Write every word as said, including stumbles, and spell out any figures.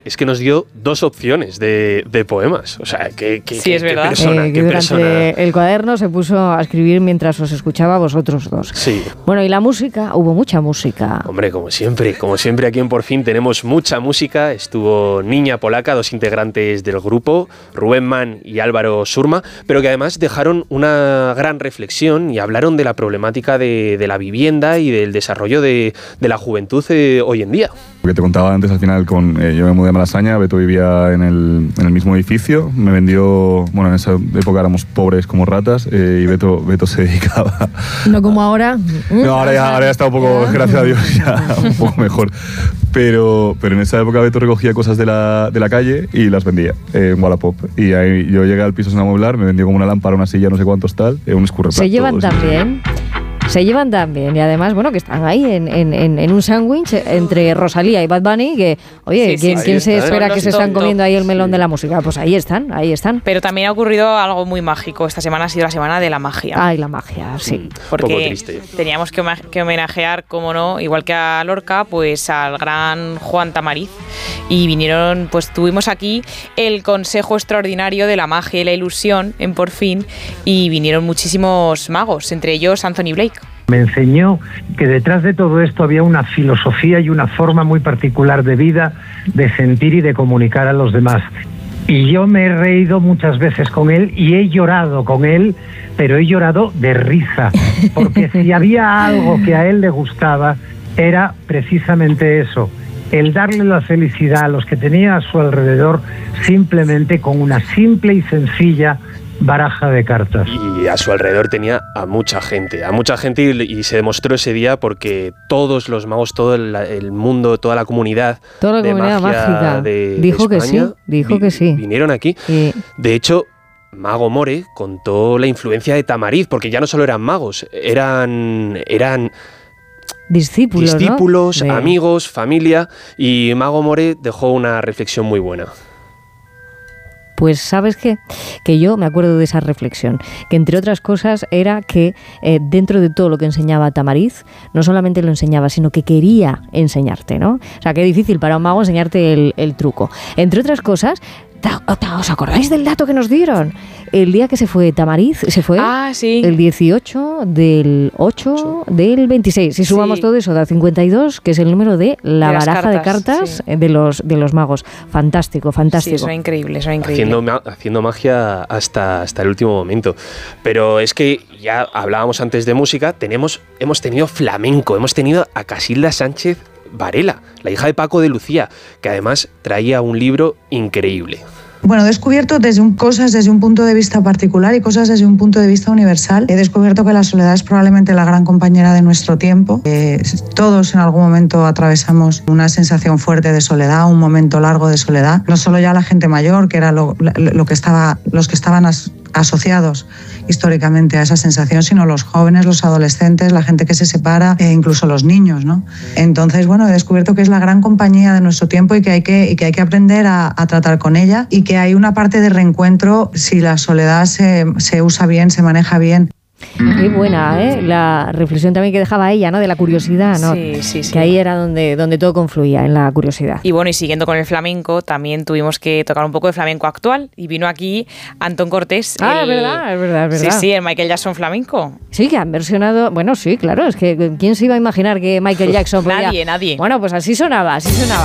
Es que nos dio dos opciones de, de poemas. O sea, qué, qué, sí, qué, es verdad. qué persona, eh, qué durante persona. el cuaderno se puso a escribir mientras os escuchaba a vosotros dos. Sí. Bueno, y la música, hubo mucha música. Hombre, como siempre, como siempre aquí en Por Fin tenemos mucha música. Estuvo Niña Polaca, dos integrantes del grupo, Rubén Mann y Álvaro Surma, pero que además dejaron una gran reflexión y hablaron de la problemática de, de la vivienda y del desarrollo de, de la juventud eh, hoy en día. Lo que te contaba antes, al final, con, eh, yo me mudé a Malasaña, Beto vivía en el, en el mismo edificio, me vendió, bueno, en esa época éramos pobres como ratas, eh, y Beto, Beto se dedicaba... No como ahora. No, ahora ya, ahora ya está un poco, gracias a Dios, ya un poco mejor. Pero, pero en esa época Beto recogía cosas de la, de la calle y las vendía eh, en Wallapop. Y ahí yo llegué al piso sin amueblar, me vendió como una lámpara, una silla, no sé cuántos tal, eh, un escurreplato. Se llevan también. Se llevan tan bien y además, bueno, que están ahí en, en, en un sándwich entre Rosalía y Bad Bunny, que, oye, sí, ¿quién, sí, ¿quién sí, se está, espera ¿eh? que se Los están top, comiendo ahí el melón sí. de la música? Pues ahí están, ahí están. Pero también ha ocurrido algo muy mágico. Esta semana ha sido la semana de la magia. Ay, la magia, sí. Un Porque poco triste. teníamos que, que homenajear, como no, igual que a Lorca, pues al gran Juan Tamariz. Y vinieron, pues tuvimos aquí el Consejo Extraordinario de la Magia y la Ilusión en Por Fin, y vinieron muchísimos magos, entre ellos Anthony Blake. Me enseñó que detrás de todo esto había una filosofía y una forma muy particular de vida, de sentir y de comunicar a los demás. Y yo me he reído muchas veces con él y he llorado con él, pero he llorado de risa, porque si había algo que a él le gustaba, era precisamente eso, el darle la felicidad a los que tenía a su alrededor simplemente con una simple y sencilla baraja de cartas. Y a su alrededor tenía a mucha gente, a mucha gente, y, y se demostró ese día porque todos los magos, todo el, el mundo, toda la comunidad, Toda la de comunidad magia mágica de, dijo de que España, sí, dijo vi, que sí. Vinieron aquí. Y De hecho, Mago More contó la influencia de Tamariz, porque ya no solo eran magos, eran... eran discípulos, discípulos, ¿no? De- amigos, familia, y Mago More dejó una reflexión muy buena. Pues ¿sabes qué? Que yo me acuerdo de esa reflexión, que entre otras cosas era que eh, dentro de todo lo que enseñaba Tamariz, no solamente lo enseñaba, sino que quería enseñarte, ¿no? O sea, qué difícil para un mago enseñarte el, el truco. Entre otras cosas, ¿os acordáis del dato que nos dieron? El día que se fue Tamariz, se fue Ah, sí. el dieciocho del ocho del veintiséis. Si sumamos Sí. todo eso, da cincuenta y dos, que es el número de la De las baraja de cartas, cartas sí. de los de los magos. Fantástico, Sí, fantástico. eso es increíble, eso es increíble. Haciendo, ma- haciendo magia hasta, hasta el último momento. Pero es que ya hablábamos antes de música, tenemos, hemos tenido flamenco, hemos tenido a Casilda Sánchez Varela, la hija de Paco de Lucía, que además traía un libro increíble. Bueno, he descubierto desde un, cosas desde un punto de vista particular y cosas desde un punto de vista universal. He descubierto que la soledad es probablemente la gran compañera de nuestro tiempo. Eh, todos en algún momento atravesamos una sensación fuerte de soledad, un momento largo de soledad. No solo ya la gente mayor, que era lo, lo que estaba, los que estaban as, asociados históricamente a esa sensación, sino los jóvenes, los adolescentes, la gente que se separa, e incluso los niños, ¿no? Entonces, bueno, he descubierto que es la gran compañía de nuestro tiempo y que hay que, y que, hay que aprender a, a tratar con ella, y que hay una parte de reencuentro si la soledad se, se usa bien, se maneja bien. Qué buena, ¿eh? La reflexión también que dejaba ella, ¿no? De la curiosidad, ¿no? Sí, sí, sí. Que ahí era donde, donde todo confluía, en la curiosidad. Y bueno, y siguiendo con el flamenco, también tuvimos que tocar un poco de flamenco actual, y vino aquí Antón Cortés. Ah, el, es verdad, es verdad, es verdad. Sí, sí, el Michael Jackson flamenco. Sí, que han versionado... Bueno, sí, claro, es que ¿quién se iba a imaginar que Michael Jackson podía... Nadie, nadie. Bueno, pues así sonaba, así sonaba.